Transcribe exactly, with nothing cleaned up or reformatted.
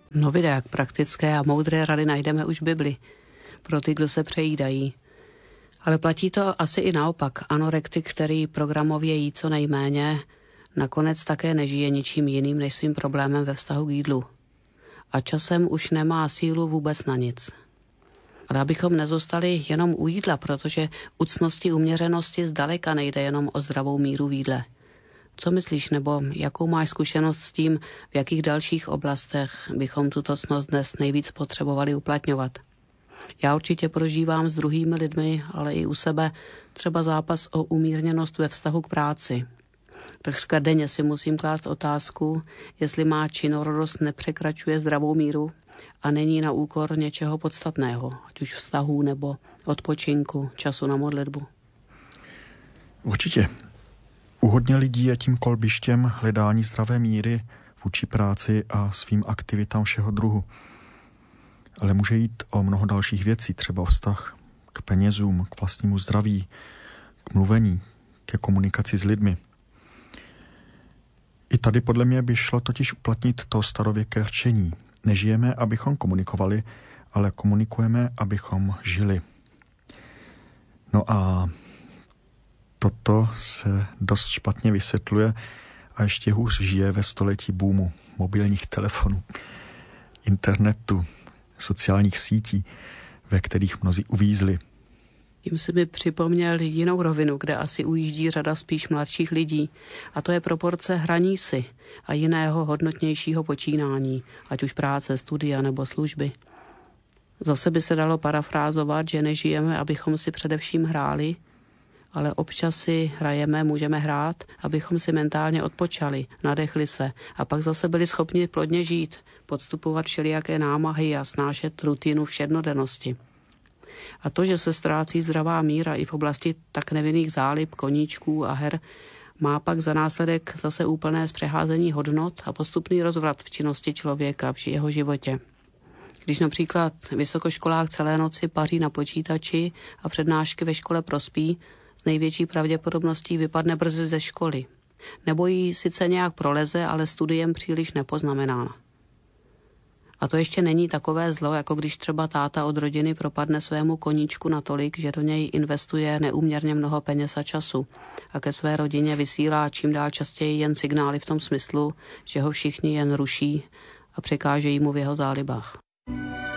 No videa, jak praktické a moudré rady najdeme už v Bibli pro ty, kdo se přejídají. Ale platí to asi i naopak. Anorektik, který programově jí co nejméně, nakonec také nežije ničím jiným než svým problémem ve vztahu k jídlu. A časem už nemá sílu vůbec na nic. Ale abychom nezostali jenom u jídla, protože u ctnosti uměřenosti zdaleka nejde jenom o zdravou míru v jídle. Co myslíš, nebo jakou máš zkušenost s tím, v jakých dalších oblastech bychom tuto ctnost dnes nejvíc potřebovali uplatňovat? Já určitě prožívám s druhými lidmi, ale i u sebe třeba zápas o umírněnost ve vztahu k práci. Takřka denně si musím klást otázku, jestli má činorodost nepřekračuje zdravou míru a není na úkor něčeho podstatného, ať už vztahů nebo odpočinku, času na modlitbu. Určitě. U hodně lidí je tím kolbištěm hledání zdravé míry vůči práci a svým aktivitám všeho druhu. Ale může jít o mnoho dalších věcí, třeba o vztah k penězům, k vlastnímu zdraví, k mluvení, ke komunikaci s lidmi. I tady podle mě by šlo totiž uplatnit to starověké řečení. Nežijeme, abychom komunikovali, ale komunikujeme, abychom žili. No a toto se dost špatně vysvětluje a ještě hůř žije ve století boomu mobilních telefonů, internetu, sociálních sítí, ve kterých mnozí uvízli. Tím si mi připomněl jinou rovinu, kde asi ujíždí řada spíš mladších lidí. A to je proporce hraní si a jiného hodnotnějšího počínání, ať už práce, studia nebo služby. Zase by se dalo parafrázovat, že nežijeme, abychom si především hráli, ale občas si hrajeme, můžeme hrát, abychom si mentálně odpočali, nadechli se a pak zase byli schopni plodně žít, podstupovat všelijaké námahy a snášet rutinu všednodennosti. A to, že se ztrácí zdravá míra i v oblasti tak nevinných zálib, koníčků a her, má pak za následek zase úplné zpřeházení hodnot a postupný rozvrat v činnosti člověka v jeho životě. Když například vysokoškolák celé noci paří na počítači a přednášky ve škole prospí, s největší pravděpodobností vypadne brzy ze školy. Nebo jí sice nějak proleze, ale studiem příliš nepoznamená. A to ještě není takové zlo, jako když třeba táta od rodiny propadne svému koníčku natolik, že do něj investuje neúměrně mnoho peněz a času a ke své rodině vysílá čím dál častěji jen signály v tom smyslu, že ho všichni jen ruší a překážejí mu v jeho zálibách.